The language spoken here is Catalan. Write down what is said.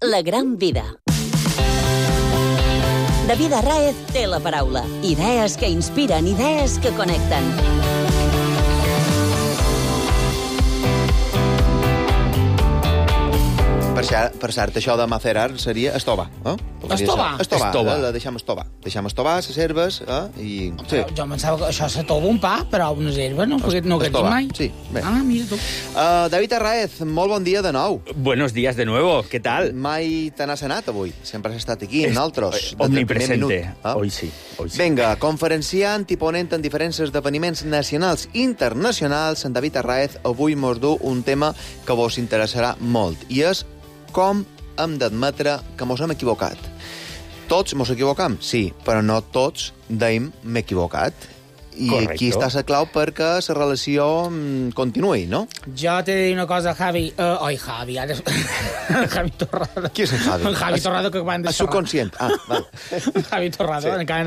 La gran vida. David Arráez té la paraula. Idees que inspiren, idees que connecten. Per cert, això de macerar seria estovar. Estovar? Estovar. La deixem estovar. Deixem estovar, les herbes, i... Sí. Jo pensava que això s'atova un pa, però unes herbes no ho he dit mai. Sí, bé. Mira tu. David Arráez, molt bon dia de nou. Buenos días de nuevo, ¿qué tal? Mai te n'has anat avui. Sempre has estat aquí, nosaltres. Omnipresente. Hoy sí. Vinga, conferenciant i ponent en diferents esdeveniments nacionals i internacionals, en David Arráez avui mos du un tema que vos interessarà molt, i és com hem d'admetre que mos hem equivocat. Tots mos equivocam, sí, però no tots deim m'he equivocat. I correcto. Aquí està la clau perquè la relació continuï, no? Jo t'he de dir una cosa, Javi. Javi, ara... Javi Torrado. Qui és en Javi? En Javi Torrado, que van de subconscient. Val. Javi Torrado, Sí. encara